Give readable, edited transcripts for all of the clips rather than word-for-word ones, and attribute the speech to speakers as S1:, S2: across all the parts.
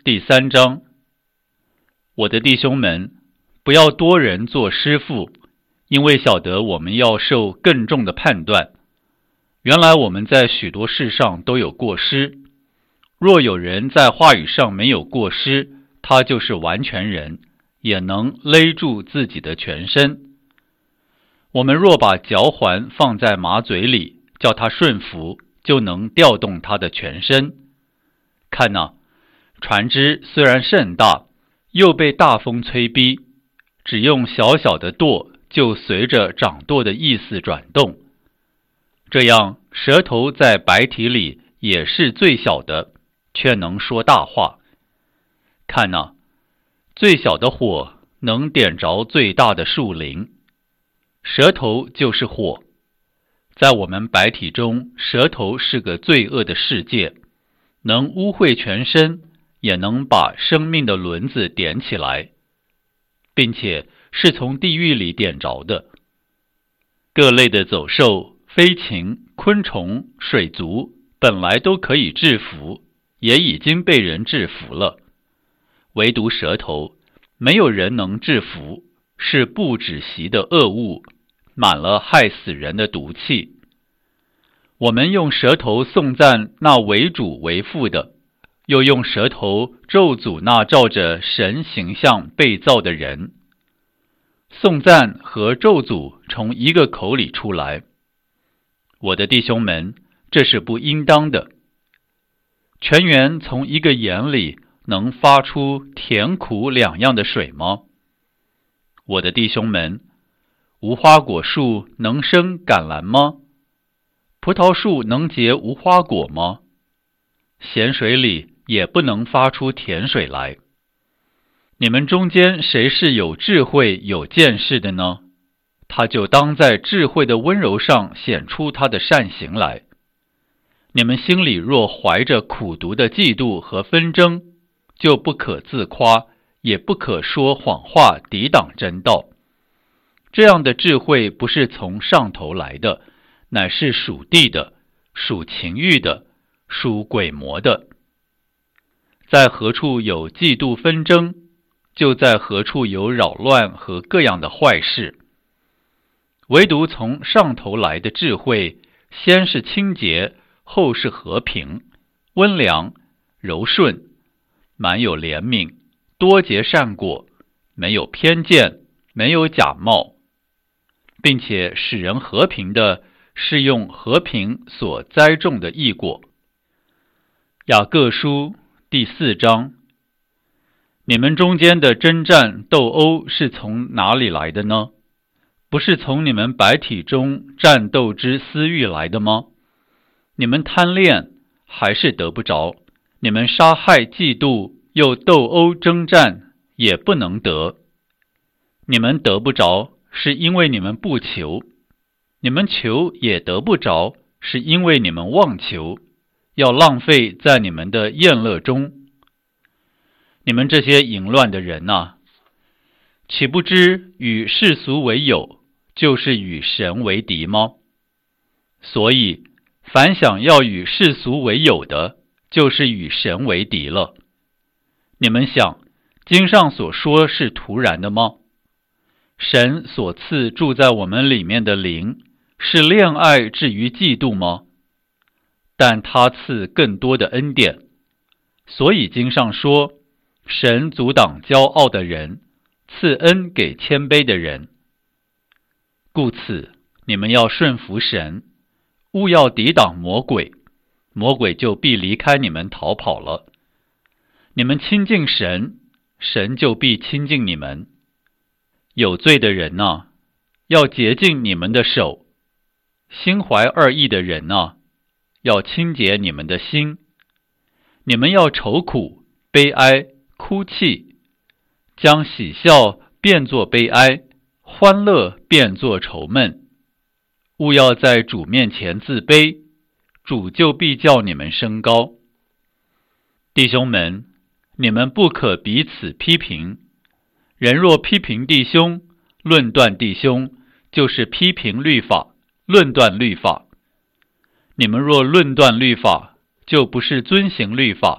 S1: 第3章。我的弟兄们，不要多人做师傅，因为晓得我们要受更重的判断。原来我们在许多事上都有过失。若有人在话语上没有过失，他就是完全人，也能勒住自己的全身。我们若把嚼环放在马嘴里，叫它顺服，就能调动它的全身。看哪，船只虽然甚大，又被大风催逼，只用小小的舵，就随着掌舵的意思转动。这样，舌头在白体里也是最小的，却能说大话。看哪，最小的火能点着最大的树林。舌头就是火。在我们白体中，舌头是个罪恶的世界，能污秽全身，也能把生命的轮子点起来，并且是从地狱里点着的。各类的走兽、飞禽、昆虫、水族本来都可以制服，也已经被人制服了，唯独舌头，没有人能制服，是不止息的恶物，满了害死人的毒气。我们用舌头颂赞那为主为父的，又用舌头咒诅那照着神形象被造的人。颂赞和咒诅从一个口里出来。我的弟兄们，这是不应当的。泉源从一个眼里能发出甜苦两样的水吗？我的弟兄们，无花果树能生橄榄吗？葡萄树能结无花果吗？咸水里也不能发出甜水来。你们中间谁是有智慧有见识的呢？他就当在智慧的温柔上显出他的善行来。你们心里若怀着苦毒的嫉妒和纷争，就不可自夸，也不可说谎话抵挡真道。这样的智慧不是从上头来的，乃是属地的，属情欲的，属鬼魔的。在何处有嫉妒纷争，就在何处有扰乱和各样的坏事。唯独从上头来的智慧，先是清洁，后是和平，温良，柔顺，满有怜悯，多结善果，没有偏见，没有假冒，并且使人和平的是用和平所栽种的义果。雅各书第4章。你们中间的征战斗殴是从哪里来的呢？不是从你们白体中战斗之私欲来的吗？你们贪恋还是得不着，你们杀害嫉妒又斗殴征战也不能得。你们得不着，是因为你们不求，你们求也得不着，是因为你们妄求，要浪费在你们的宴乐中。你们这些淫乱的人啊，岂不知与世俗为友，就是与神为敌吗？所以凡想要与世俗为友的，就是与神为敌了。你们想，经上所说是突然的吗？神所赐住在我们里面的灵，是恋爱至于嫉妒吗？但他赐更多的恩典。所以经上说，神阻挡骄傲的人，赐恩给谦卑的人。故此，你们要顺服神，勿要抵挡魔鬼，魔鬼就必离开你们逃跑了。你们亲近神，神就必亲近你们。有罪的人啊，要洁净你们的手；心怀二意的人啊，要清洁你们的心。你们要愁苦、悲哀、哭泣，将喜笑变作悲哀，欢乐变作愁闷。勿要在主面前自卑，主就必叫你们升高。弟兄们，你们不可彼此批评。人若批评弟兄，论断弟兄，就是批评律法，论断律法。你们若论断律法，就不是遵行律法，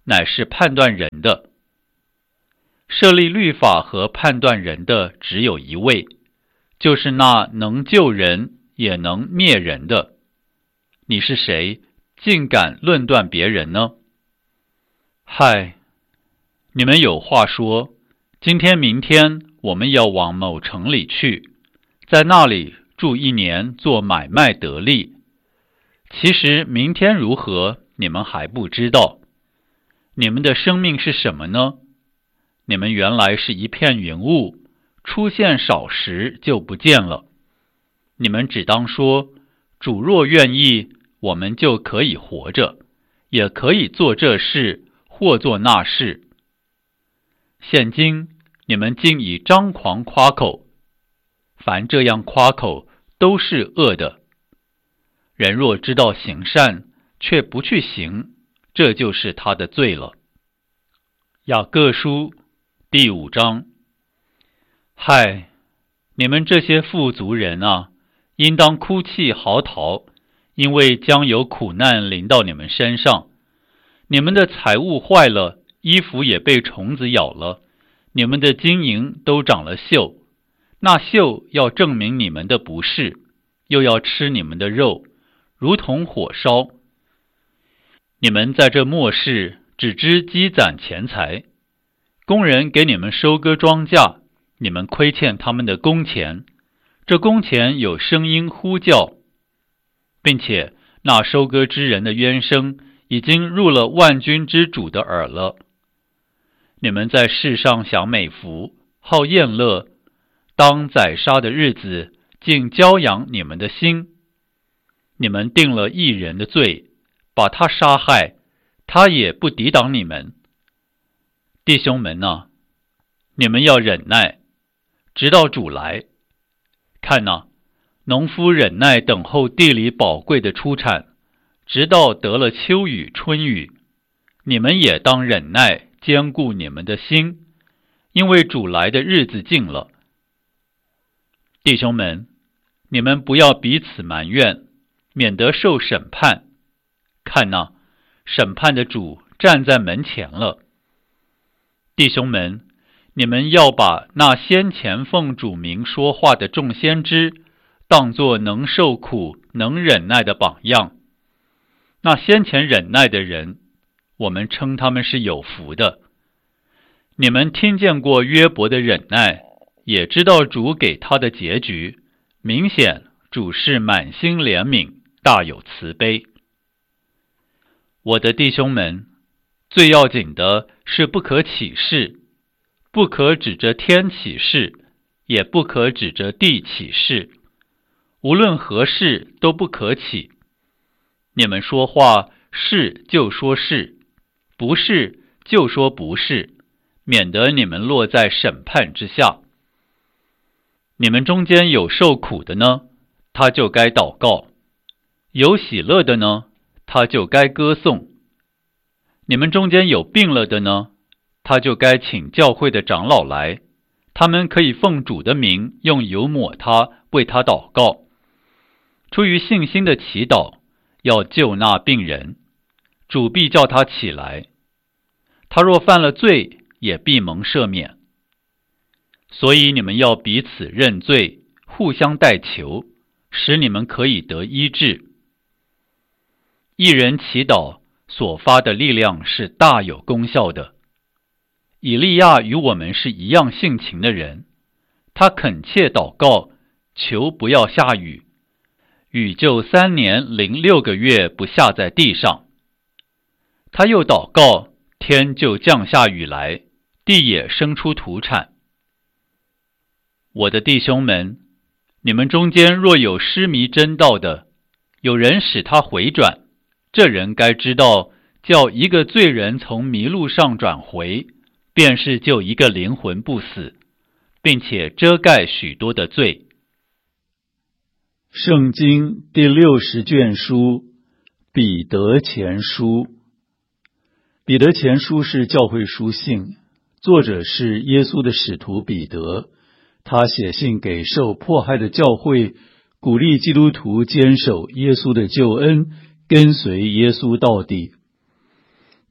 S1: 乃是判断人的。设立律法和判断人的只有一位，就是那能救人也能灭人的。你是谁，竟敢论断别人呢？嗨，你们有话说，今天明天我们要往某城里去，在那里住1年，做买卖得利。其实明天如何，你们还不知道。你们的生命是什么呢？你们原来是一片云雾，出现少时就不见了。你们只当说，主若愿意，我们就可以活着，也可以做这事或做那事。现今你们竟以张狂夸口，凡这样夸口都是恶的。人若知道行善，却不去行，这就是他的罪了。雅各书第5章。嗨，你们这些富足人啊，应当哭泣嚎啕，因为将有苦难临到你们身上。你们的财物坏了，衣服也被虫子咬了，你们的金银都长了锈，那锈要证明你们的不是，又要吃你们的肉，如同火烧。你们在这末世只知积攒钱财，工人给你们收割庄稼，你们亏欠他们的工钱，这工钱有声音呼叫，并且那收割之人的冤声已经入了万军之主的耳了。你们在世上享美福，好宴乐，当宰杀的日子，竟骄养你们的心。你们定了义人的罪，把他杀害，他也不抵挡你们。弟兄们啊，你们要忍耐，直到主来。看哪，农夫忍耐等候地里宝贵的出产，直到得了秋雨春雨。你们也当忍耐，坚固你们的心，因为主来的日子近了。弟兄们，你们不要彼此埋怨，免得受审判。看哪，审判的主站在门前了。弟兄们，你们要把那先前奉主名说话的众先知，当作能受苦、能忍耐的榜样。那先前忍耐的人，我们称他们是有福的。你们听见过约伯的忍耐，也知道主给他的结局，明显主是满心怜悯，大有慈悲。我的弟兄们，最要紧的是不可起誓，不可指着天起誓，也不可指着地起誓，无论何事都不可起。你们说话是就说是，不是就说不是，免得你们落在审判之下。你们中间有受苦的呢，他就该祷告；有喜乐的呢，他就该歌颂。你们中间有病了的呢，他就该请教会的长老来，他们可以奉主的名用油抹他，为他祷告。出于信心的祈祷，要救那病人，主必叫他起来。他若犯了罪，也必蒙赦免。所以你们要彼此认罪，互相代求，使你们可以得医治。一人祈祷所发的力量是大有功效的。以利亚与我们是一样性情的人，他恳切祷告，求不要下雨，雨就3年06个月不下在地上。他又祷告，天就降下雨来，地也生出土产。我的弟兄们，你们中间若有失迷真道的，有人使他回转，这人该知道，叫一个罪人从迷路上转回，便是救一个灵魂不死，并且遮盖许多的罪。
S2: 圣经第60卷书，彼得前书。彼得前书是教会书信，作者是耶稣的使徒彼得。他写信给受迫害的教会，鼓励基督徒坚守耶稣的救恩，跟随耶稣到底。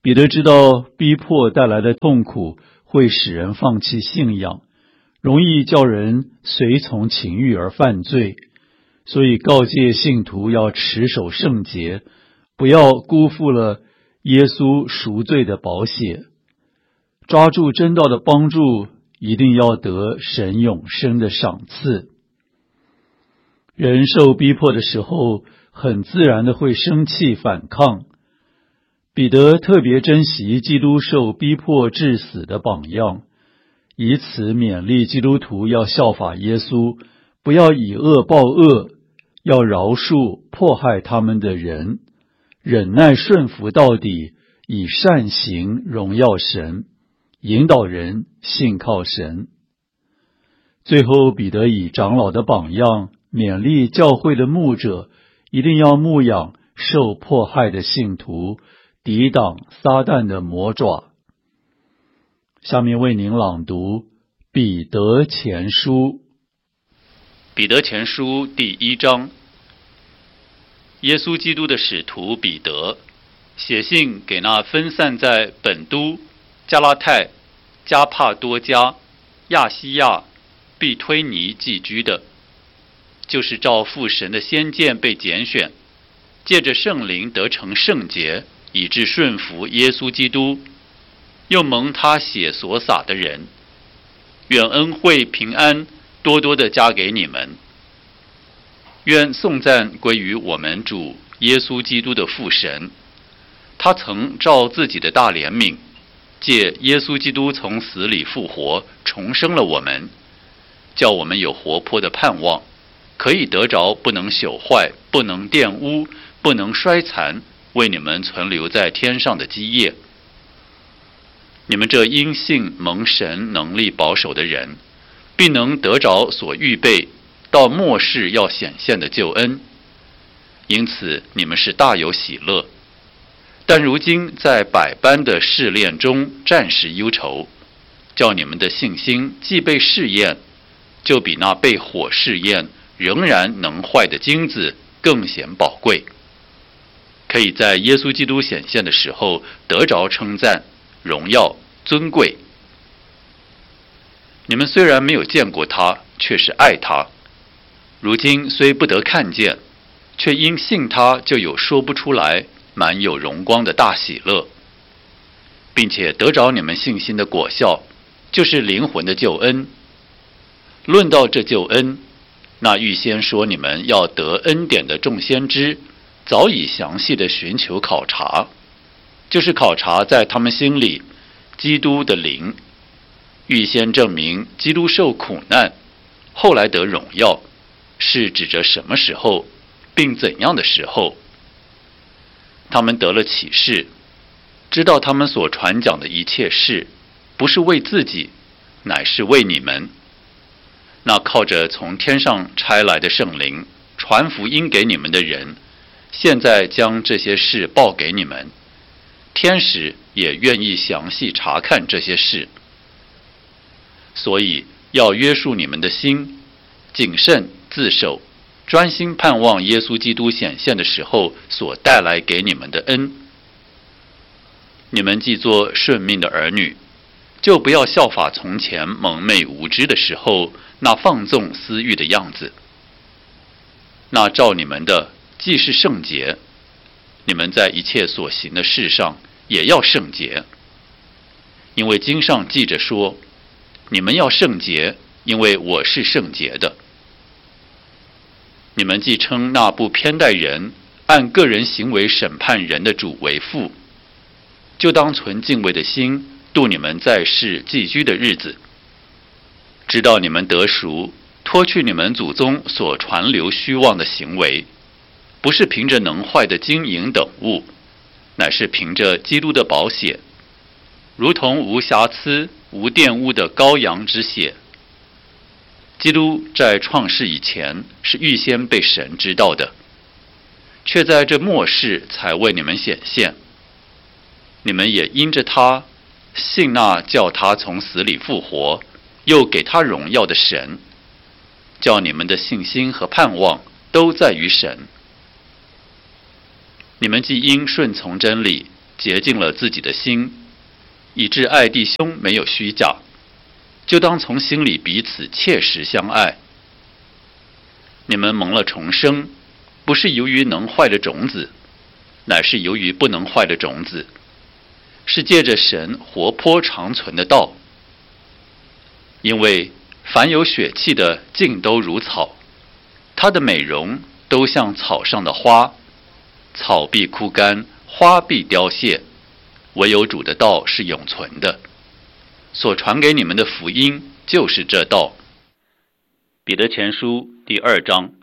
S2: 彼得知道逼迫带来的痛苦会使人放弃信仰，容易叫人随从情欲而犯罪，所以告诫信徒要持守圣洁，不要辜负了耶稣赎罪的宝血。抓住真道的帮助，一定要得神永生的赏赐。人受逼迫的时候，很自然的会生气反抗。彼得特别珍惜基督受逼迫致死的榜样，以此勉励基督徒要效法耶稣，不要以恶报恶，要饶恕迫害他们的人，忍耐顺服到底，以善行荣耀神，引导人信靠神。最后，彼得以长老的榜样勉励教会的牧者，一定要牧养受迫害的信徒，抵挡撒旦的魔爪。下面为您朗读彼得前书。
S1: 彼得前书第1章。耶稣基督的使徒彼得，写信给那分散在本都、加拉太、加帕多家、亚西亚、庇推尼寄居的，就是照父神的先见被拣选，借着圣灵得成圣洁，以致顺服耶稣基督，又蒙他血所洒的人。愿恩惠平安多多的加给你们。愿颂赞归于我们主耶稣基督的父神，他曾照自己的大怜悯，借耶稣基督从死里复活，重生了我们，叫我们有活泼的盼望，可以得着不能朽坏、不能玷污、不能衰残，为你们存留在天上的基业。你们这因信蒙神能力保守的人，必能得着所预备到末世要显现的救恩，因此你们是大有喜乐。但如今在百般的试炼中暂时忧愁，叫你们的信心既被试验，就比那被火试验仍然能坏的金子更显宝贵，可以在耶稣基督显现的时候得着称赞、荣耀、尊贵。你们虽然没有见过他，却是爱他。如今虽不得看见，却因信他就有说不出来、满有荣光的大喜乐，并且得着你们信心的果效，就是灵魂的救恩。论到这救恩，那预先说你们要得恩典的众先知，早已详细的寻求考察，就是考察在他们心里基督的灵，预先证明基督受苦难，后来得荣耀，是指着什么时候，并怎样的时候。他们得了启示，知道他们所传讲的一切事，不是为自己，乃是为你们。那靠着从天上差来的圣灵，传福音给你们的人，现在将这些事报给你们，天使也愿意详细查看这些事。所以要约束你们的心，谨慎自守，专心盼望耶稣基督显现的时候所带来给你们的恩。你们既做顺命的儿女，就不要效法从前蒙昧无知的时候那放纵私欲的样子。那照你们的既是圣洁，你们在一切所行的事上也要圣洁。因为经上记着说，你们要圣洁，因为我是圣洁的。你们既称那不偏待人、按个人行为审判人的主为父，就当存敬畏的心度你们在世寄居的日子，直到你们得赎，脱去你们祖宗所传流虚妄的行为，不是凭着能坏的金银等物，乃是凭着基督的宝血，如同无瑕疵、无玷污的羔羊之血。基督在创世以前是预先被神知道的，却在这末世才为你们显现。你们也因着他信那叫他从死里复活，又给他荣耀的神，叫你们的信心和盼望都在于神。你们既因顺从真理， 洁净了自己的心，以致爱弟兄没有虚假，就当从心里彼此切实相爱。你们蒙了重生，不是由于能坏的种子，乃是由于不能坏的种子，是借着神活泼长存的道。因为凡有血气的尽都如草，它的美容都像草上的花，草必枯干，花必凋谢，唯有主的道是永存的。所传给你们的福音就是这道。彼得前书第2章。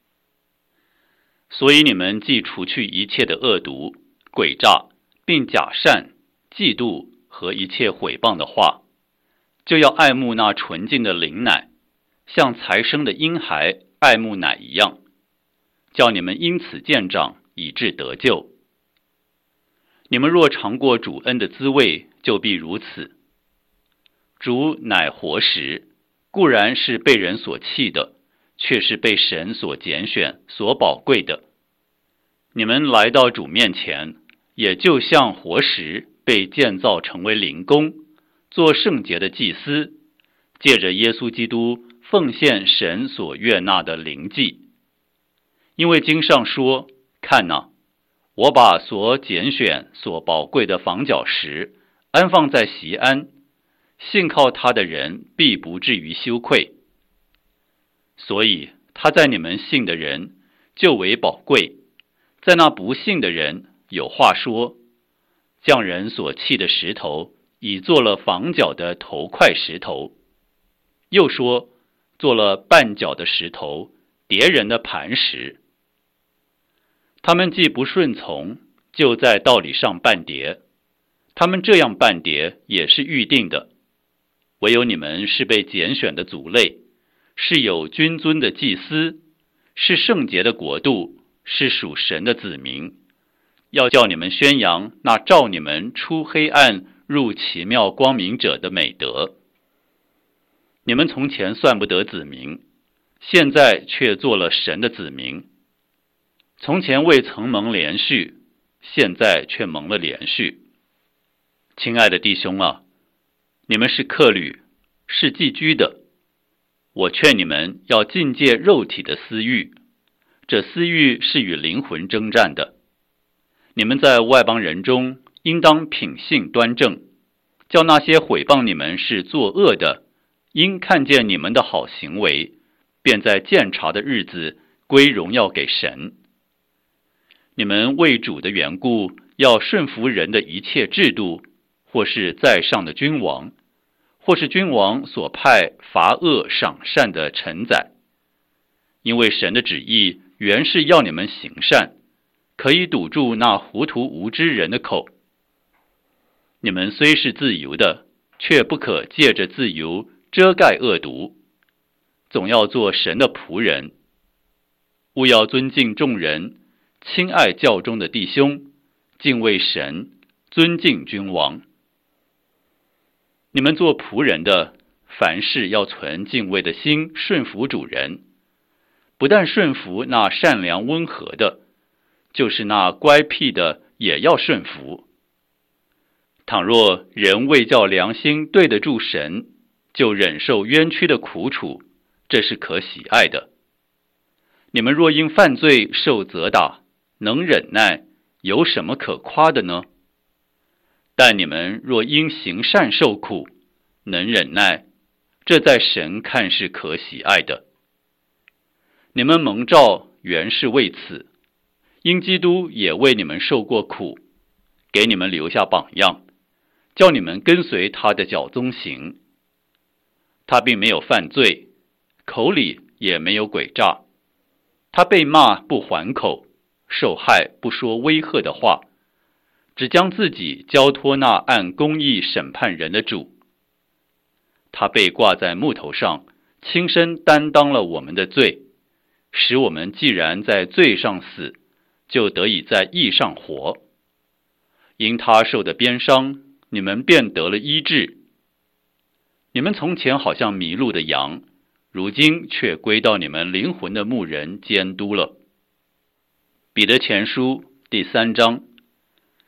S1: 所以你们既除去一切的恶毒、诡诈，并假善、嫉妒和一切毁谤的话，就要爱慕那纯净的灵奶，像才生的婴孩爱慕奶一样，叫你们因此渐长，以致得救。你们若尝过主恩的滋味，就必如此。主乃活石，固然是被人所弃的，却是被神所拣选、所宝贵的。你们来到主面前，也就像活石被建造成为灵宫，做圣洁的祭司，借着耶稣基督奉献神所悦纳的灵祭。因为经上说，看哪，我把所拣选、所宝贵的房角石安放在锡安，信靠他的人必不至于羞愧。所以他在你们信的人就为宝贵，在那不信的人有话说，匠人所弃的石头已做了房角的头块石头，又说做了绊脚的石头，跌人的磐石。他们既不顺从，就在道理上绊跌，他们这样绊跌也是预定的。唯有你们是被拣选的族类，是有君尊的祭司，是圣洁的国度，是属神的子民，要叫你们宣扬那召你们出黑暗入奇妙光明者的美德。你们从前算不得子民，现在却做了神的子民。从前未曾蒙连续，现在却蒙了连续。亲爱的弟兄啊，你们是客旅，是寄居的。我劝你们要禁戒肉体的私欲，这私欲是与灵魂征战的。你们在外邦人中应当品性端正，叫那些毁谤你们是作恶的，因看见你们的好行为，便在鉴察的日子归荣耀给神。你们为主的缘故，要顺服人的一切制度，或是在上的君王，或是君王所派罚恶赏善的臣宰。因为神的旨意原是要你们行善，可以堵住那糊涂无知人的口。你们虽是自由的，却不可借着自由遮盖恶毒，总要做神的仆人。务要尊敬众人，亲爱教中的弟兄，敬畏神，尊敬君王。你们做仆人的，凡事要存敬畏的心，顺服主人。不但顺服那善良温和的，就是那乖僻的也要顺服。倘若人为叫良心对得住神，就忍受冤屈的苦楚，这是可喜爱的。你们若因犯罪受责打，能忍耐，有什么可夸的呢？但你们若因行善受苦，能忍耐，这在神看是可喜爱的。你们蒙召原是为此，因基督也为你们受过苦，给你们留下榜样，叫你们跟随他的脚踪行。他并没有犯罪，口里也没有诡诈，他被骂不还口，受害不说威吓的话，只将自己交托那按公义审判人的主。他被挂在木头上，亲身担当了我们的罪，使我们既然在罪上死，就得以在义上活。因他受的鞭伤，你们便得了医治。你们从前好像迷路的羊，如今却归到你们灵魂的牧人监督了。彼得前书第3章。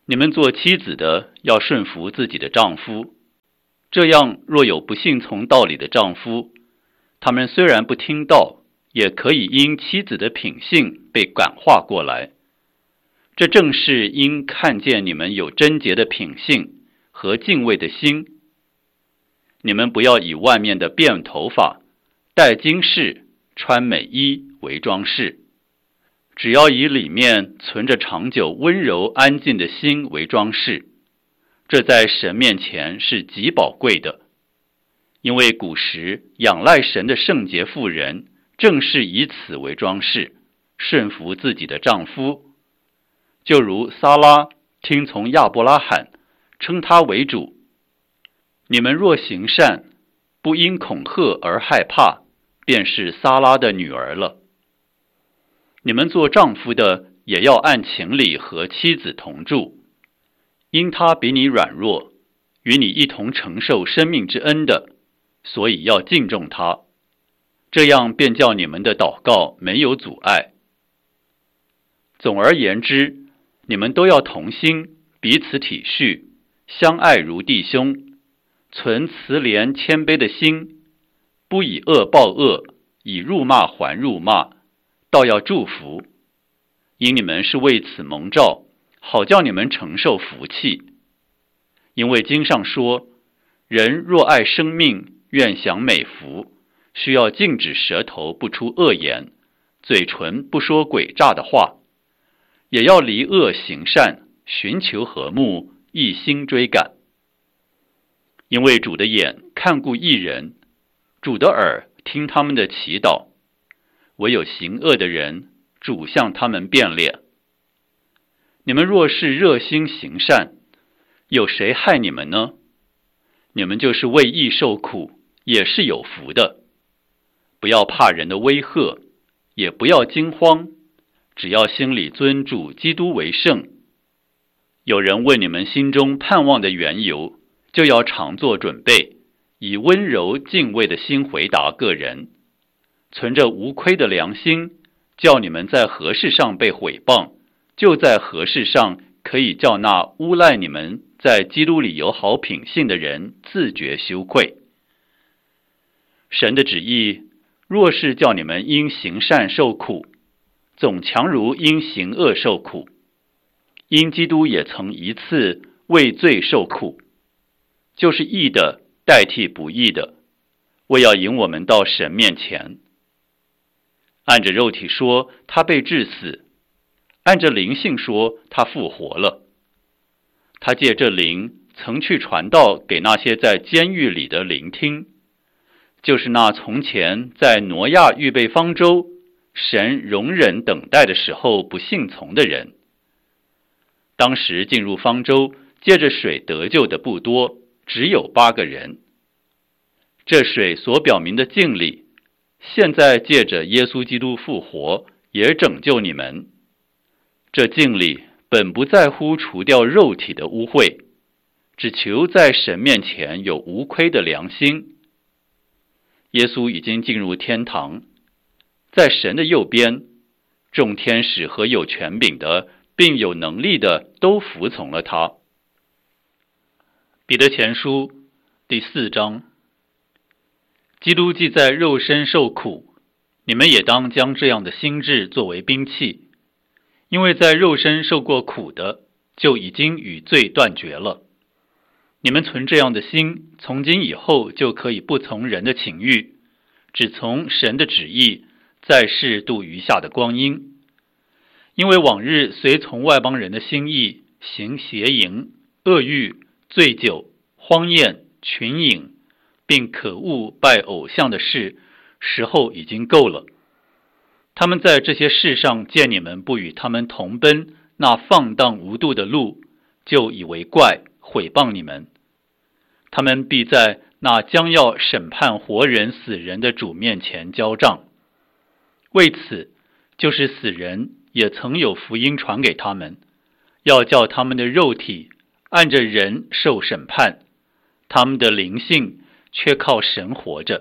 S1: 你们做妻子的要顺服自己的丈夫，这样若有不信从道理的丈夫，他们虽然不听道，也可以因妻子的品性被感化过来。这正是因看见你们有贞洁的品性和敬畏的心。你们不要以外面的辫头发、戴金饰、穿美衣为装饰，只要以里面存着长久温柔安静的心为装饰，这在神面前是极宝贵的。因为古时仰赖神的圣洁妇人正是以此为装饰，顺服自己的丈夫，就如撒拉听从亚伯拉罕，称他为主。你们若行善，不因恐吓而害怕，便是撒拉的女儿了。你们做丈夫的也要按情理和妻子同住，因他比你软弱，与你一同承受生命之恩的，所以要敬重他，这样便叫你们的祷告没有阻碍。总而言之，你们都要同心，彼此体恤，相爱如弟兄，存慈怜谦卑的心，不以恶报恶，以辱骂还辱骂，倒要祝福，因你们是为此蒙召，好叫你们承受福气。因为经上说，人若爱生命，愿享美福，需要禁止舌头不出恶言，嘴唇不说诡诈的话，也要离恶行善，寻求和睦，一心追赶。因为主的眼看顾义人，主的耳听他们的祈祷，唯有行恶的人，主向他们变脸。你们若是热心行善，有谁害你们呢？你们就是为义受苦，也是有福的。不要怕人的威吓，也不要惊慌，只要心里尊主基督为圣。有人问你们心中盼望的缘由，就要常做准备，以温柔敬畏的心回答个人，存着无亏的良心，叫你们在何事上被毁谤，就在何事上可以叫那诬赖你们在基督里有好品性的人自觉羞愧。神的旨意若是叫你们因行善受苦，总强如因行恶受苦。因基督也曾一次为罪受苦，就是义的代替不义的，为要引我们到神面前。按着肉体说，他被治死；按着灵性说，他复活了。他借这灵曾去传道给那些在监狱里的聆听，就是那从前在挪亚预备方舟，神容忍等待的时候不信从的人。当时进入方舟借着水得救的不多，只有8个人。这水所表明的敬礼，现在借着耶稣基督复活，也拯救你们。这敬礼本不在乎除掉肉体的污秽，只求在神面前有无亏的良心。耶稣已经进入天堂，在神的右边，众天使和有权柄的并有能力的都服从了他。彼得前书第4章。基督既在肉身受苦，你们也当将这样的心志作为兵器，因为在肉身受过苦的，就已经与罪断绝了。你们存这样的心，从今以后就可以不从人的情欲，只从神的旨意，在世度余下的光阴。因为往日随从外邦人的心意，行邪淫、恶欲、醉酒、荒宴、群饮，并可恶拜偶像的事，时候已经够了。他们在这些事上见你们不与他们同奔那放荡无度的路，就以为怪，毁谤你们。他们必在那将要审判活人死人的主面前交账。为此，就是死人也曾有福音传给他们，要叫他们的肉体按着人受审判，他们的灵性却靠神活着。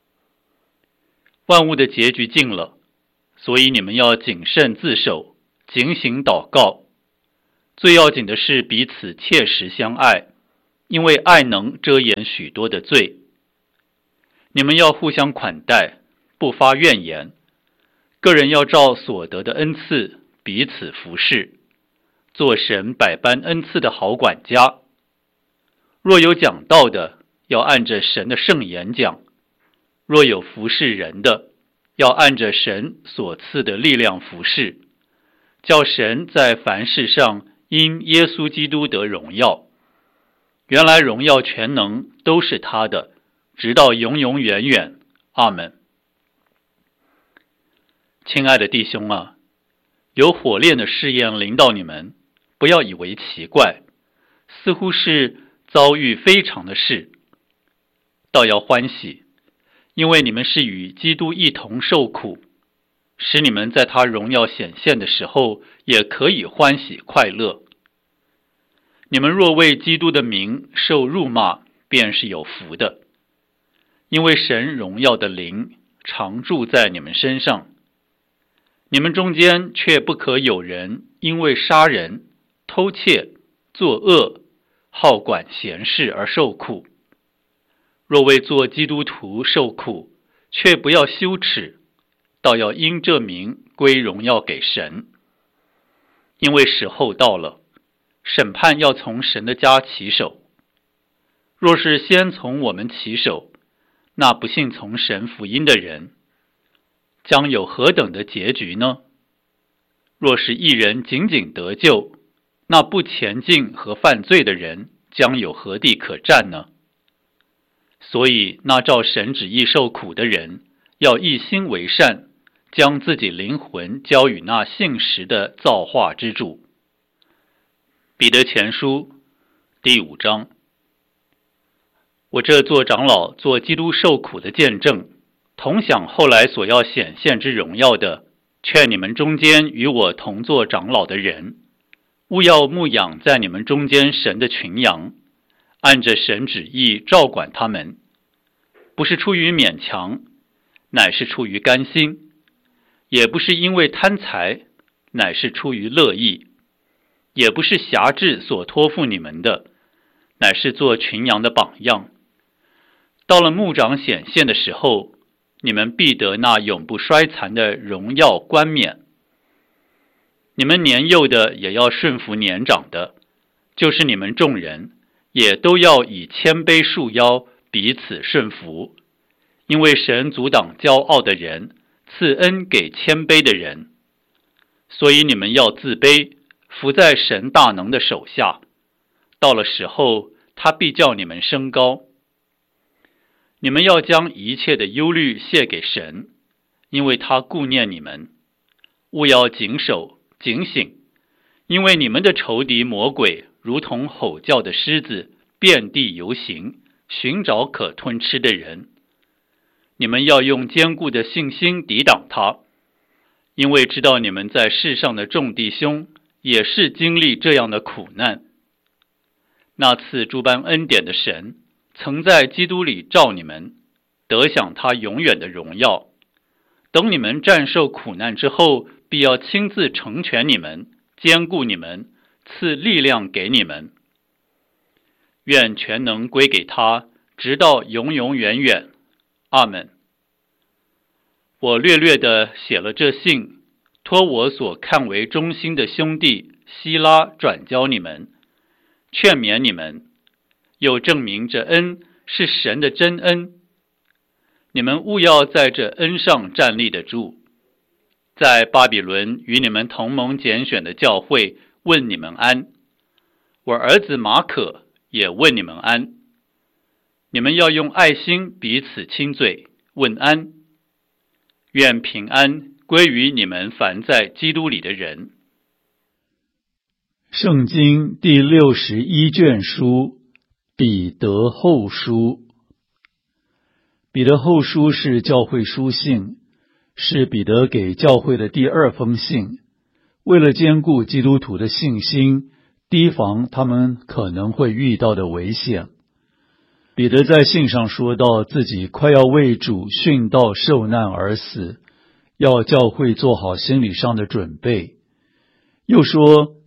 S1: 万物的结局近了，所以你们要谨慎自守，警醒祷告。 最要紧的是彼此切实相爱，因为爱能遮掩许多的罪。你们要互相款待，不发怨言，个人要照所得的恩赐彼此服侍，做神百般恩赐的好管家。若有讲道的，要按着神的圣言讲；若有服侍人的，要按着神所赐的力量服侍，叫神在凡事上因耶稣基督得荣耀。原来荣耀全能都是他的，直到永永远远。阿们。亲爱的弟兄啊，有火炼的试验临到你们，不要以为奇怪，似乎是遭遇非常的事，倒要欢喜，因为你们是与基督一同受苦，使你们在他荣耀显现的时候也可以欢喜快乐。你们若为基督的名受辱骂，便是有福的，因为神荣耀的灵常住在你们身上。你们中间却不可有人因为杀人、偷窃、作恶、好管闲事而受苦。若为做基督徒受苦，却不要羞耻，倒要因这名归荣耀给神。因为时候到了，审判要从神的家起手。若是先从我们起手，那不信从神福音的人将有何等的结局呢？若是一人仅仅得救，那不前进和犯罪的人将有何地可占呢？所以那照神旨意受苦的人，要一心为善，将自己灵魂交与那信实的造化之主。彼得前书第5章。我这做长老、做基督受苦的见证，同享后来所要显现之荣耀的，劝你们中间与我同做长老的人，务要牧养在你们中间神的群羊，按着神旨意照管他们，不是出于勉强，乃是出于甘心；也不是因为贪财，乃是出于乐意；也不是辖制所托付你们的，乃是做群羊的榜样。到了牧长显现的时候，你们必得那永不衰残的荣耀冠冕。你们年幼的也要顺服年长的，就是你们众人也都要以谦卑束腰，彼此顺服。因为神阻挡骄傲的人，赐恩给谦卑的人。所以你们要自卑，服在神大能的手下，到了时候，他必叫你们升高。你们要将一切的忧虑卸给神，因为他顾念你们。务要谨守警醒，因为你们的仇敌魔鬼如同吼叫的狮子，遍地游行，寻找可吞吃的人。你们要用坚固的信心抵挡他，因为知道你们在世上的众弟兄也是经历这样的苦难。那赐诸般恩典的神，曾在基督里召你们，得享他永远的荣耀。等你们战胜苦难之后，必要亲自成全你们，坚固你们，赐力量给你们。愿全能归给他，直到永永远远。阿们。我略略地写了这信，托我所看为忠心的兄弟希拉转交你们，劝勉你们，又证明这恩是神的真恩。你们务要在这恩上站立得住。在巴比伦与你们同盟拣选的教会问你们安。我儿子马可也问你们安。你们要用爱心彼此亲嘴，问安。愿平安归于你们凡在基督里的人。
S2: 圣经第61卷书，彼得后书。彼得后书是教会书信，是彼得给教会的第2封信。为了兼顾基督徒的信心，提防他们可能会遇到的危险，彼得在信上说到自己快要为主殉道受难而死，要教会做好心理上的准备。又说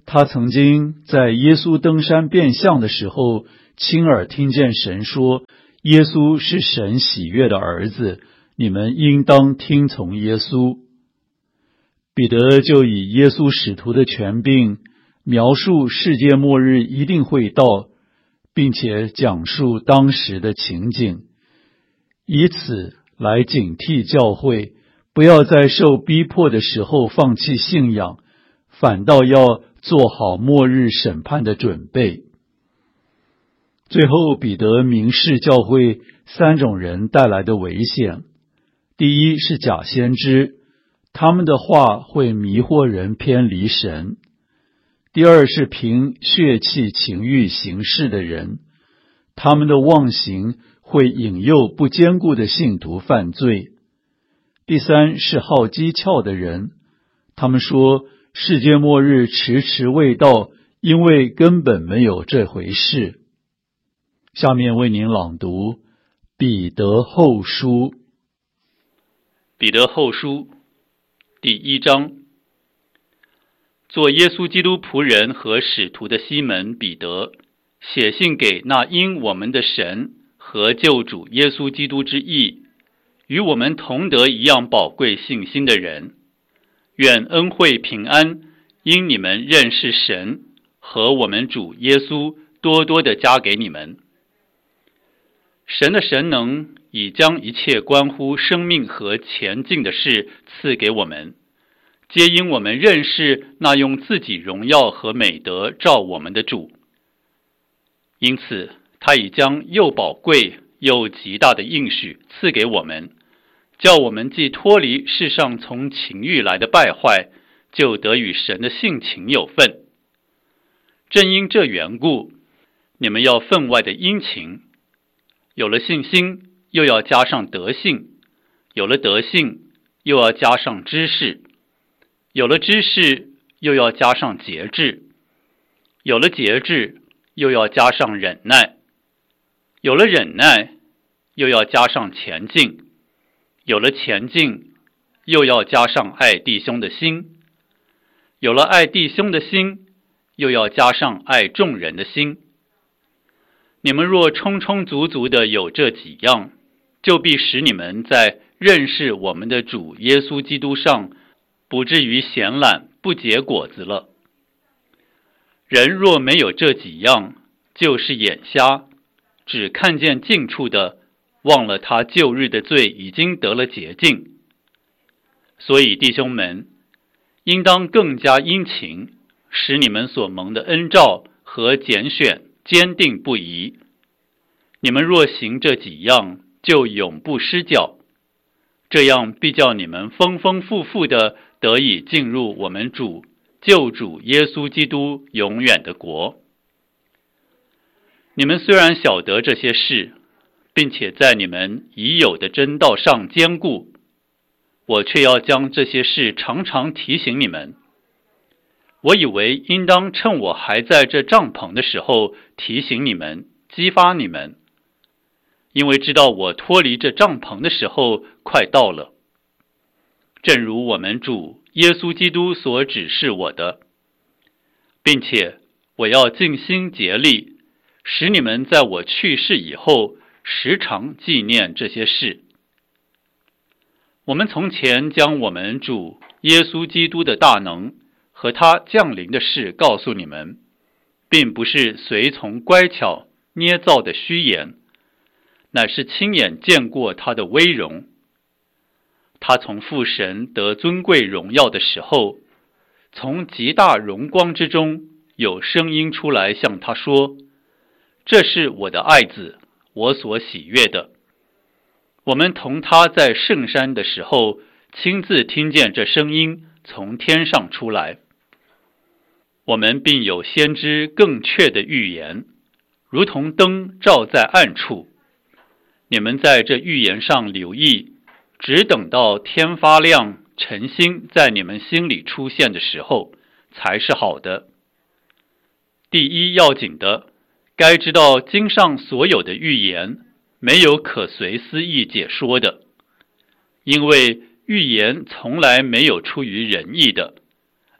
S2: 他曾经在耶稣登山变相的时候，亲耳听见神说，耶稣是神喜悦的儿子，你们应当听从耶稣。彼得就以耶稣使徒的权柄，描述世界末日一定会到，并且讲述当时的情景，以此来警惕教会，不要在受逼迫的时候放弃信仰，反倒要做好末日审判的准备。最后，彼得明示教会三种人带来的危险。第一是假先知，他们的话会迷惑人偏离神。第二是凭血气情欲行事的人，他们的妄行会引诱不坚固的信徒犯罪。第三是好讥诮的人，他们说世界末日迟迟未到，因为根本没有这回事。下面为您朗读彼得后书。
S1: 彼得后书第1章，做耶稣基督仆人和使徒的西门彼得，写信给那因我们的神和救主耶稣基督之义，与我们同得一样宝贵信心的人，愿恩惠平安因你们认识神和我们主耶稣多多的加给你们。神的神能已将一切关乎生命和前进的事赐给我们，皆因我们认识那用自己荣耀和美德照我们的主。因此他已将又宝贵又极大的应许赐给我们，叫我们既脱离世上从情欲来的败坏，就得与神的性情有份。正因这缘故，你们要分外的殷勤，有了信心，又要加上德性；有了德性，又要加上知识；有了知识，又要加上节制；有了节制，又要加上忍耐；有了忍耐，又要加上前进；有了前进，又要加上爱弟兄的心；有了爱弟兄的心，又要加上爱众人的心。你们若充充足足的有这几样，就必使你们在认识我们的主耶稣基督上，不至于闲懒不结果子了。人若没有这几样，就是眼瞎，只看见近处的，忘了他旧日的罪已经得了洁净。所以弟兄们，应当更加殷勤，使你们所蒙的恩召和拣选坚定不移。你们若行这几样，就永不失脚，这样必叫你们丰丰富富的得以进入我们主救主耶稣基督永远的国。你们虽然晓得这些事，并且在你们已有的真道上坚固，我却要将这些事常常提醒你们。我以为应当趁我还在这帐篷的时候提醒你们，激发你们，因为知道我脱离这帐篷的时候快到了。正如我们主耶稣基督所指示我的，并且我要尽心竭力，使你们在我去世以后时常纪念这些事。我们从前将我们主耶稣基督的大能和他降临的事告诉你们，并不是随从乖巧捏造的虚言，乃是亲眼见过他的威荣。他从父神得尊贵荣耀的时候，从极大荣光之中有声音出来向他说，这是我的爱子，我所喜悦的。我们同他在圣山的时候，亲自听见这声音从天上出来。我们并有先知更确的预言，如同灯照在暗处。你们在这预言上留意，只等到天发亮，晨星在你们心里出现的时候，才是好的。第一要紧的，该知道经上所有的预言，没有可随私意解说的，因为预言从来没有出于人意的，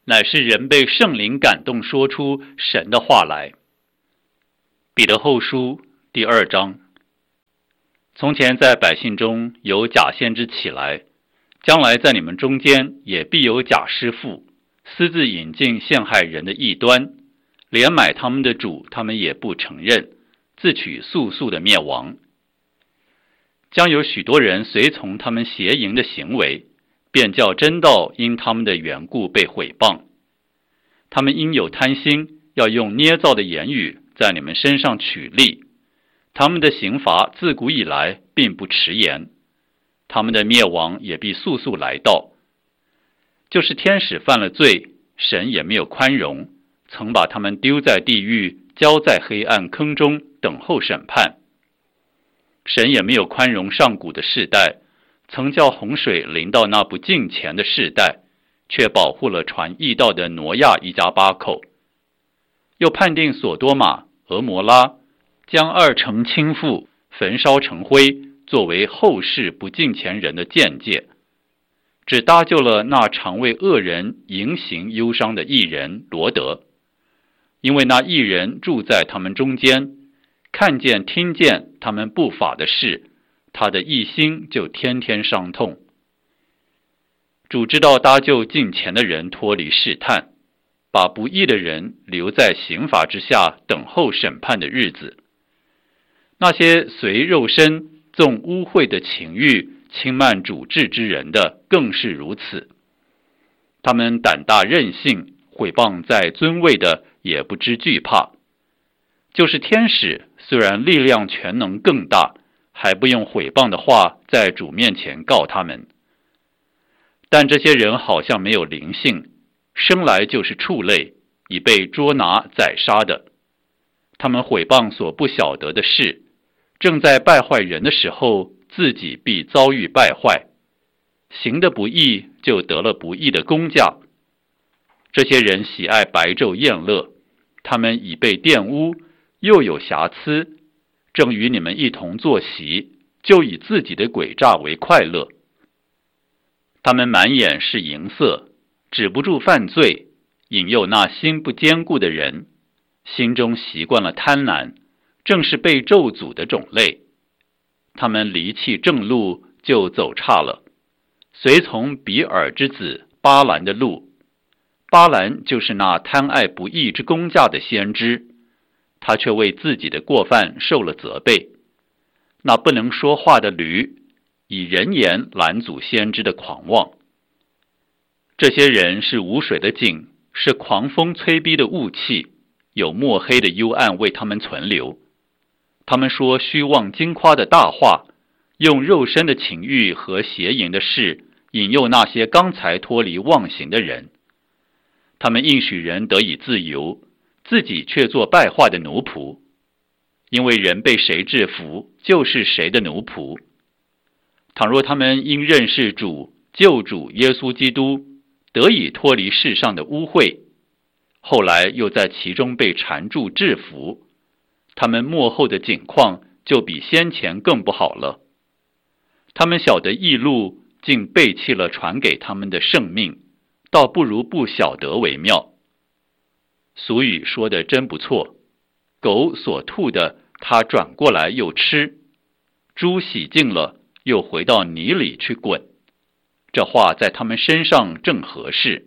S1: 乃是人被圣灵感动说出神的话来。彼得后书第2章。从前在百姓中有假先知起来，将来在你们中间也必有假师傅，私自引进陷害人的异端，连买他们的主他们也不承认，自取速速的灭亡。将有许多人随从他们邪淫的行为，便叫真道因他们的缘故被毁谤。他们因有贪心，要用捏造的言语在你们身上取利。他们的刑罚自古以来并不迟延，他们的灭亡也必速速来到。就是天使犯了罪，神也没有宽容，曾把他们丢在地狱，交在黑暗坑中，等候审判。神也没有宽容上古的世代，曾叫洪水临到那不敬虔的世代，却保护了传义道的挪亚一家8口。又判定索多玛、俄摩拉，将2城倾覆，焚烧成灰，作为后世不敬虔人的鉴戒，只搭救了那常为恶人迎行忧伤的义人罗德，因为那义人住在他们中间，看见听见他们不法的事，他的义心就天天伤痛。主知道搭救敬虔的人脱离试探，把不义的人留在刑罚之下，等候审判的日子。那些随肉身纵污秽的情欲轻慢主治之人的更是如此。他们胆大任性，毁谤在尊位的也不知惧怕。就是天使，虽然力量全能更大，还不用毁谤的话在主面前告他们。但这些人好像没有灵性，生来就是畜类，已被捉拿宰杀的。他们毁谤所不晓得的事，正在败坏人的时候，自己必遭遇败坏。行的不义，就得了不义的工价。这些人喜爱白昼宴乐，他们已被玷污，又有瑕疵，正与你们一同坐席，就以自己的诡诈为快乐。他们满眼是淫色，止不住犯罪，引诱那心不坚固的人，心中习惯了贪婪，正是被咒诅的种类。他们离弃正路，就走岔了，随从比尔之子巴兰的路。巴兰就是那贪爱不义之工价的先知，他却为自己的过犯受了责备。那不能说话的驴，以人言拦阻先知的狂妄。这些人是无水的井，是狂风催逼的雾气，有墨黑的幽暗为他们存留。他们说虚妄惊夸的大话，用肉身的情欲和邪淫的事引诱那些刚才脱离妄行的人。他们应许人得以自由，自己却做败坏的奴仆。因为人被谁制服，就是谁的奴仆。倘若他们因认识主救主耶稣基督，得以脱离世上的污秽，后来又在其中被缠住制服，他们末后的景况就比先前更不好了。他们晓得义路，竟背弃了传给他们的圣命，倒不如不晓得为妙。俗语说的真不错，狗所吐的，它转过来又吃；猪洗净了，又回到泥里去滚。这话在他们身上正合适。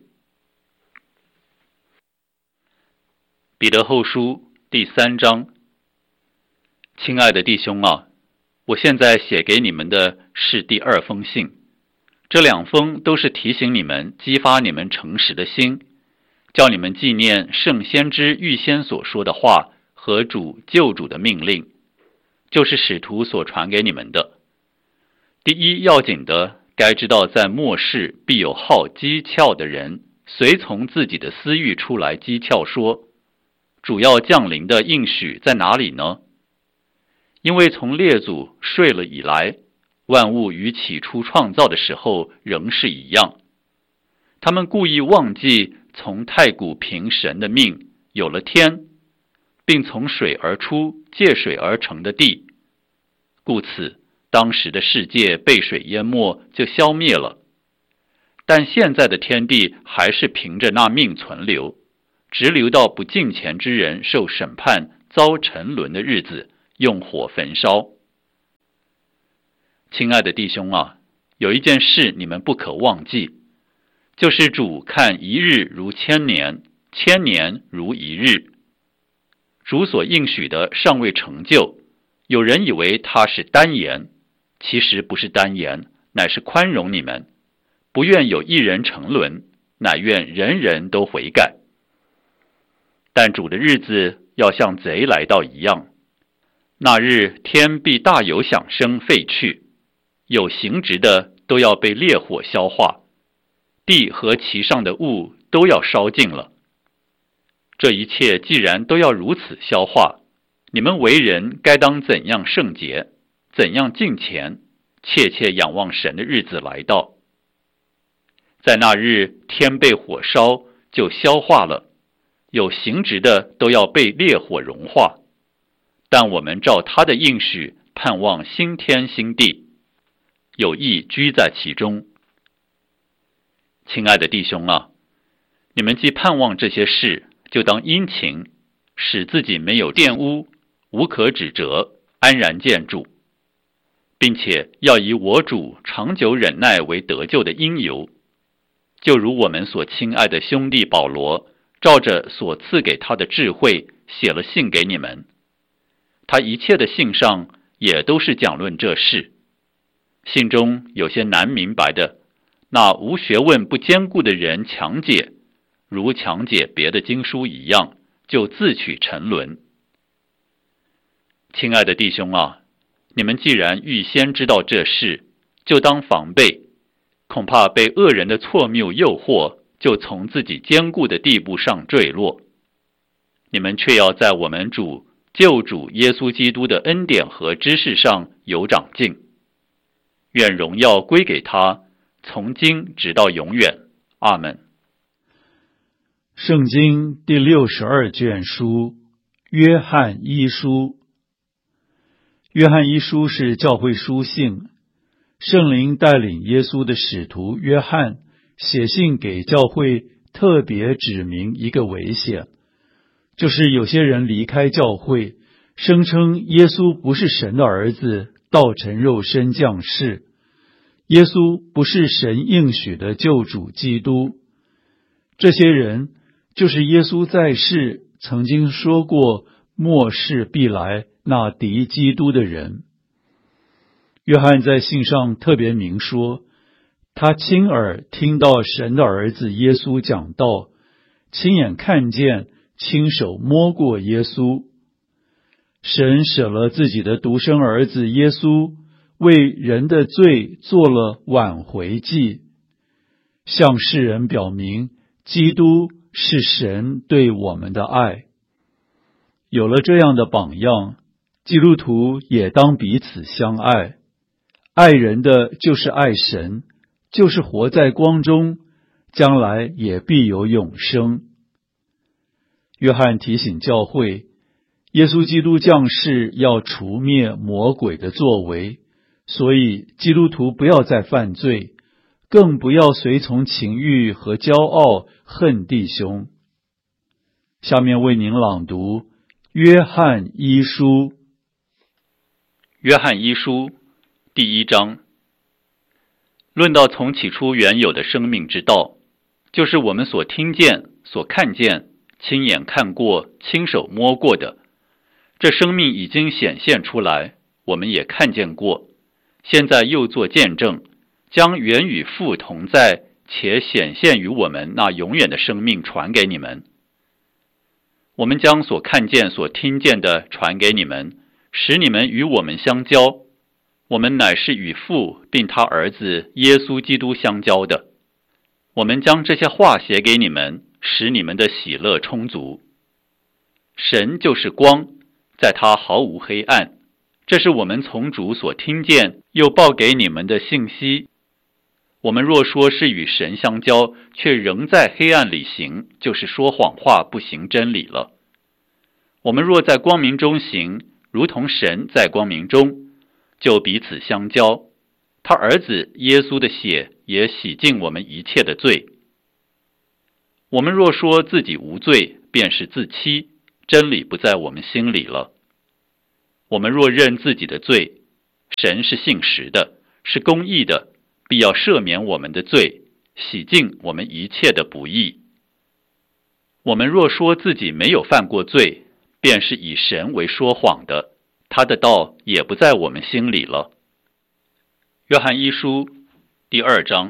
S1: 彼得后书第3章。亲爱的弟兄啊，我现在写给你们的是第2封信，这2封都是提醒你们，激发你们诚实的心，叫你们纪念圣先知预先所说的话和主救主的命令，就是使徒所传给你们的。第一要紧的，该知道在末世必有好讥诮的人，随从自己的私欲出来讥诮说，主要降临的应许在哪里呢？因为从列祖睡了以来，万物与起初创造的时候仍是一样。他们故意忘记从太古凭神的命有了天，并从水而出借水而成的地，故此当时的世界被水淹没，就消灭了。 但现在的天地还是凭着那命存留，直留到不敬虔之人受审判、遭沉沦的日子，用火焚烧。亲爱的弟兄啊，有一件事你们不可忘记，就是主看一日如千年，千年如一日。主所应许的尚未成就，有人以为他是单言，其实不是单言，乃是宽容你们，不愿有一人沉沦，乃愿人人都悔改。但主的日子要像贼来到一样，那日天必大有响声废去，有形质的都要被烈火消化，地和其上的物都要烧尽了。这一切既然都要如此消化，你们为人该当怎样圣洁，怎样敬虔，切切仰望神的日子来到。在那日天被火烧，就消化了，有形质的都要被烈火融化。但我们照他的应许，盼望新天新地，有义居在其中。亲爱的弟兄啊，你们既盼望这些事，就当殷勤，使自己没有玷污，无可指责，安然见主，并且要以我主长久忍耐为得救的因由。就如我们所亲爱的兄弟保罗，照着所赐给他的智慧，写了信给你们。他一切的信上也都是讲论这事。信中有些难明白的，那无学问不坚固的人强解，如强解别的经书一样，就自取沉沦。亲爱的弟兄啊，你们既然预先知道这事，就当防备，恐怕被恶人的错谬诱惑，就从自己坚固的地步上坠落。你们却要在我们救主耶稣基督的恩典和知识上有长进。愿荣耀归给他，从今直到永远。阿们。
S2: 圣经第62卷书，约翰一书。约翰一书是教会书信，圣灵带领耶稣的使徒约翰写信给教会，特别指明一个危险，就是有些人离开教会，声称耶稣不是神的儿子，道成肉身降世，耶稣不是神应许的救主基督。这些人就是耶稣在世曾经说过末世必来那敌基督的人。约翰在信上特别明说，他亲耳听到神的儿子耶稣讲道，亲眼看见，亲手摸过耶稣。神舍了自己的独生儿子耶稣，为人的罪做了挽回祭，向世人表明基督是神对我们的爱。有了这样的榜样，基督徒也当彼此相爱。爱人的就是爱神，就是活在光中，将来也必有永生。约翰提醒教会，耶稣基督降世要除灭魔鬼的作为，所以基督徒不要再犯罪，更不要随从情欲和骄傲，恨弟兄。下面为您朗读约翰一书。
S1: 约翰一书第1章，论到从起初原有的生命之道，就是我们所听见、所看见、亲眼看过、亲手摸过的。这生命已经显现出来，我们也看见过，现在又做见证，将原与父同在且显现于我们那永远的生命传给你们。我们将所看见、所听见的传给你们，使你们与我们相交。我们乃是与父并他儿子耶稣基督相交的。我们将这些话写给你们，使你们的喜乐充足。神就是光，在他毫无黑暗。这是我们从主所听见又报给你们的信息。我们若说是与神相交，却仍在黑暗里行，就是说谎话，不行真理了。我们若在光明中行，如同神在光明中，就彼此相交。 他儿子耶稣的血也洗净我们一切的罪。我们若说自己无罪，便是自欺，真理不在我们心里了。我们若认自己的罪，神是信实的，是公义的，必要赦免我们的罪，洗净我们一切的不义。我们若说自己没有犯过罪，便是以神为说谎的，他的道也不在我们心里了。约翰一书第2章。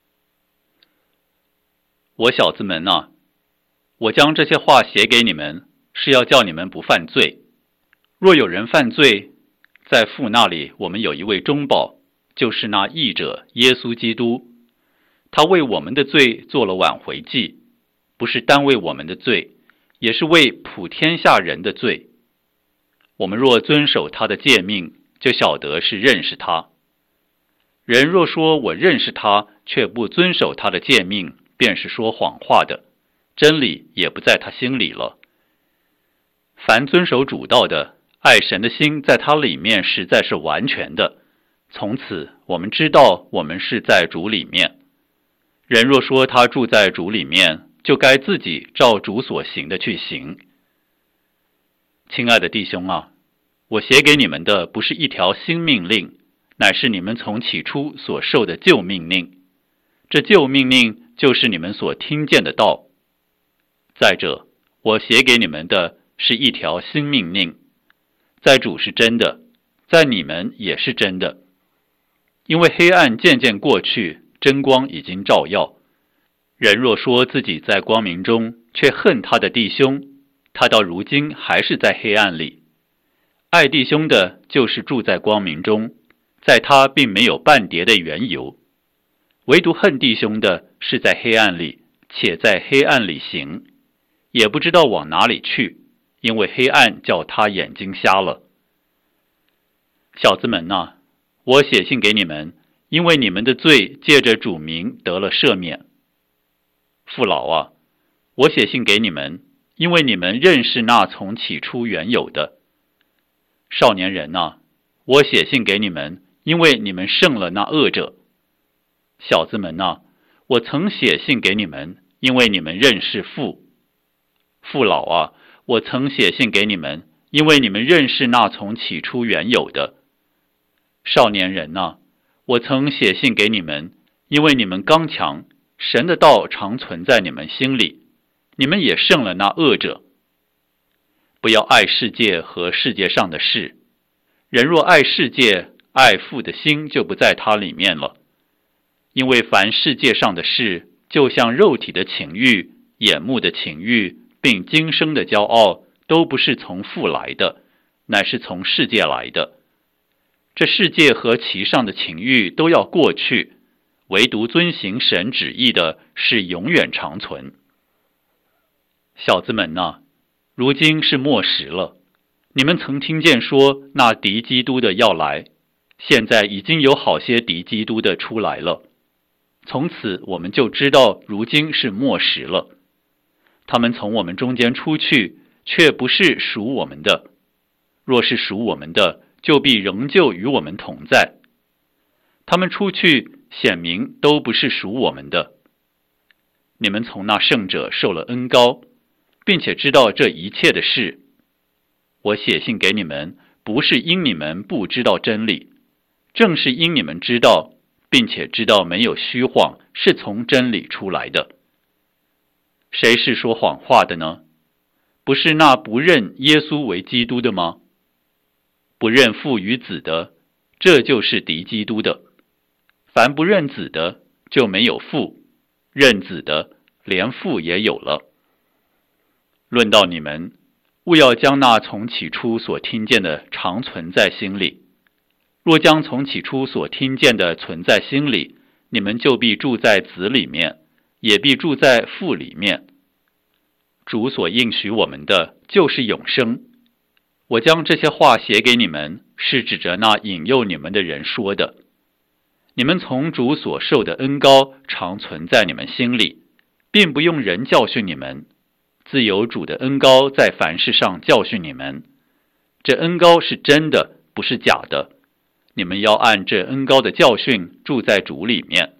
S1: 我小子们啊，我将这些话写给你们，是要叫你们不犯罪。若有人犯罪，在父那里我们有一位中保，就是那义者耶稣基督。他为我们的罪做了挽回祭，不是单为我们的罪，也是为普天下人的罪。我们若遵守他的诫命，就晓得是认识他。人若说我认识他，却不遵守他的诫命，便是说谎话的，真理也不在他心里了。凡遵守主道的，爱神的心在他里面实在是完全的。从此我们知道我们是在主里面。人若说他住在主里面，就该自己照主所行的去行。亲爱的弟兄啊，我写给你们的不是一条新命令，乃是你们从起初所受的旧命令。这旧命令就是你们所听见的道。再者，我写给你们的是一条新命令，在主是真的，在你们也是真的。因为黑暗渐渐过去，真光已经照耀。人若说自己在光明中，却恨他的弟兄，他到如今还是在黑暗里。爱弟兄的，就是住在光明中，在他并没有半叠的缘由。唯独恨弟兄的，是在黑暗里，且在黑暗里行，也不知道往哪里去，因为黑暗叫他眼睛瞎了。小子们啊，我写信给你们，因为你们的罪借着主名得了赦免。父老啊，我写信给你们，因为你们认识那从起初原有的。少年人啊，我写信给你们，因为你们胜了那恶者。小子们啊，我曾写信给你们，因为你们认识父。父老啊，我曾写信给你们，因为你们认识那从起初原有的。少年人啊，我曾写信给你们，因为你们刚强，神的道常存在你们心里，你们也胜了那恶者。不要爱世界和世界上的事，人若爱世界，爱父的心就不在他里面了。因为凡世界上的事，就像肉体的情欲、眼目的情欲，并今生的骄傲，都不是从父来的，乃是从世界来的。这世界和其上的情欲都要过去，唯独遵行神旨意的是永远长存。小子们啊，如今是末时了。你们曾听见说那敌基督的要来，现在已经有好些敌基督的出来了。从此我们就知道如今是末时了。他们从我们中间出去，却不是属我们的。若是属我们的，就必仍旧与我们同在。他们出去，显明都不是属我们的。你们从那圣者受了恩膏，并且知道这一切的事。我写信给你们，不是因你们不知道真理，正是因你们知道，并且知道没有虚谎，是从真理出来的。谁是说谎话的呢？不是那不认耶稣为基督的吗？不认父与子的，这就是敌基督的。凡不认子的，就没有父；认子的，连父也有了。论到你们，务要将那从起初所听见的常存在心里。若将从起初所听见的存在心里，你们就必住在子里面，也必住在父里面。主所应许我们的，就是永生。我将这些话写给你们，是指着那引诱你们的人说的。你们从主所受的恩膏常存在你们心里，并不用人教训你们，自有主的恩膏在凡事上教训你们。这恩膏是真的，不是假的。 你们要按这恩膏的教训住在主里面。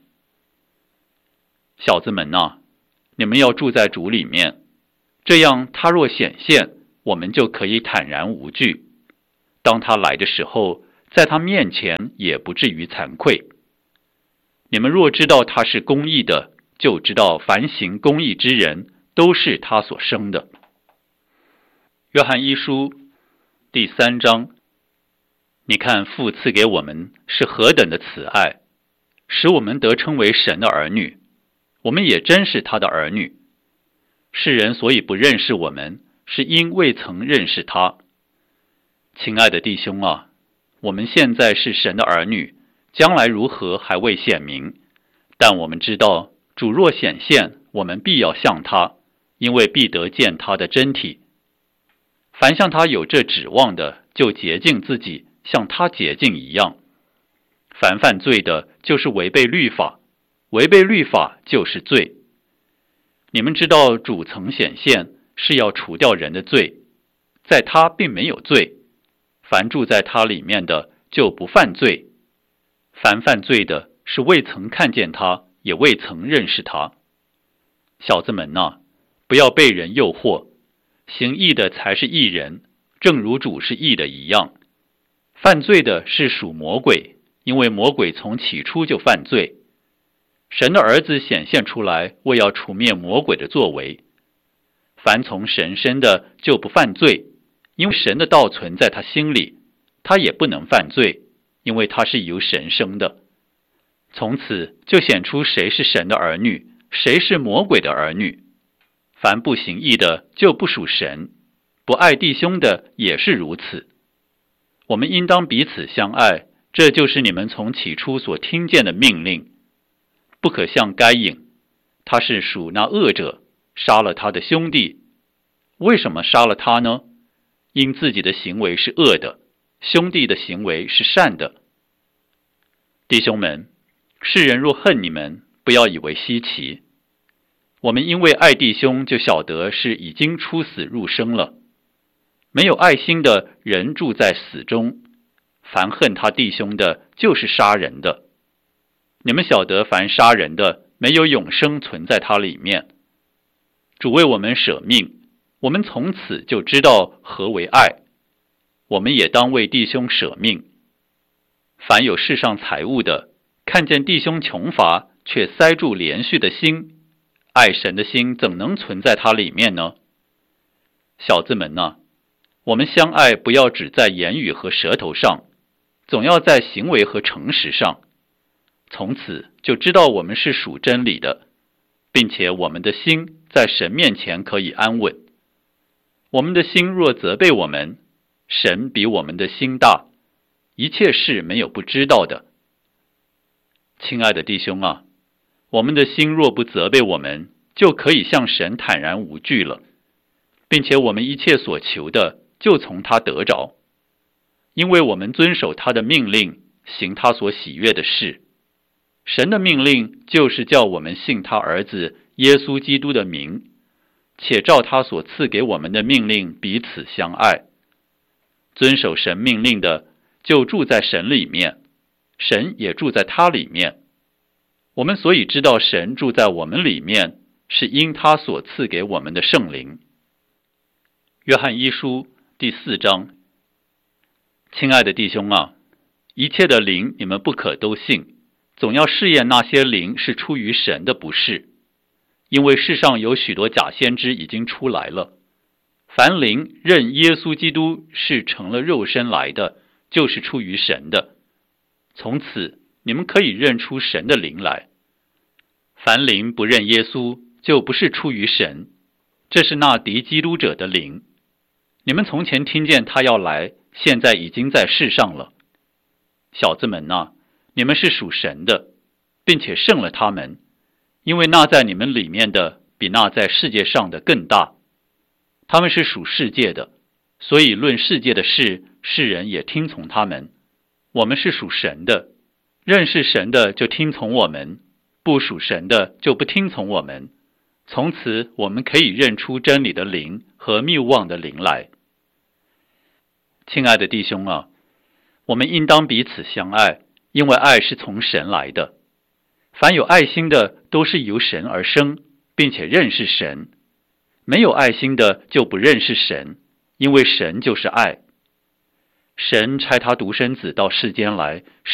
S1: 小子们啊，你们要住在主里面，这样他若显现，我们就可以坦然无惧。当他来的时候，在他面前也不至于惭愧。你们若知道他是公义的，就知道凡行公义之人都是他所生的。约翰一书第3章，你看父赐给我们是何等的慈爱，使我们得称为神的儿女，我们也真是他的儿女。世人所以不认识我们，是因未曾认识他。亲爱的弟兄啊，我们现在是神的儿女，将来如何还未显明，但我们知道主若显现，我们必要像他，因为必得见他的真体。凡像他有这指望的，就洁净自己，像他洁净一样。凡犯罪的，就是违背律法，违背律法就是罪。你们知道主曾显现，是要除掉人的罪，在他并没有罪。凡住在他里面的，就不犯罪。凡犯罪的，是未曾看见他，也未曾认识他。小子们啊，不要被人诱惑，行义的才是义人，正如主是义的一样。犯罪的是属魔鬼，因为魔鬼从起初就犯罪。神的儿子显现出来，为要除灭魔鬼的作为。凡从神生的就不犯罪，因为神的道存在他心里，他也不能犯罪，因为他是由神生的。从此就显出谁是神的儿女，谁是魔鬼的儿女。凡不行义的就不属神，不爱弟兄的也是如此。我们应当彼此相爱，这就是你们从起初所听见的命令。不可像该隐，他是属那恶者，杀了他的兄弟。为什么杀了他呢？因自己的行为是恶的，兄弟的行为是善的。弟兄们，世人若恨你们，不要以为稀奇。我们因为爱弟兄，就晓得是已经出死入生了。没有爱心的人住在死中，凡恨他弟兄的，就是杀人的。你们晓得，凡杀人的，没有永生存在他里面。主为我们舍命，我们从此就知道何为爱。我们也当为弟兄舍命。凡有世上财物的，看见弟兄穷乏，却塞住连续的心，爱神的心怎能存在他里面呢？小子们啊，我们相爱不要只在言语和舌头上，总要在行为和诚实上。从此就知道我们是属真理的，并且我们的心在神面前可以安稳。我们的心若责备我们，神比我们的心大，一切事没有不知道的。亲爱的弟兄啊，我们的心若不责备我们，就可以向神坦然无惧了，并且我们一切所求的就从他得着，因为我们遵守他的命令，行他所喜悦的事。神的命令就是叫我们信他儿子耶稣基督的名，且照他所赐给我们的命令彼此相爱。遵守神命令的，就住在神里面，神也住在他里面。我们所以知道神住在我们里面，是因他所赐给我们的圣灵。约翰一书第4章。亲爱的弟兄啊，一切的灵你们不可都信，总要试验那些灵是出于神的，不是。因为世上有许多假先知已经出来了。凡灵认耶稣基督是成了肉身来的，就是出于神的。从此你们可以认出神的灵来。凡灵不认耶稣，就不是出于神，这是那敌基督者的灵。你们从前听见他要来，现在已经在世上了。小子们啊，你们是属神的，并且胜了他们，因为那在你们里面的比那在世界上的更大。他们是属世界的，所以论世界的事，世人也听从他们。我们是属神的，认识神的就听从我们，不属神的就不听从我们。从此我们可以认出真理的灵和谬妄的灵来。亲爱的弟兄啊， 我们应当彼此相爱，因为爱是从神来的。凡有爱心的，都是由神而生，并且认识神。没有爱心的，就不认识神，因为神就是爱。神差他独生子到世间来，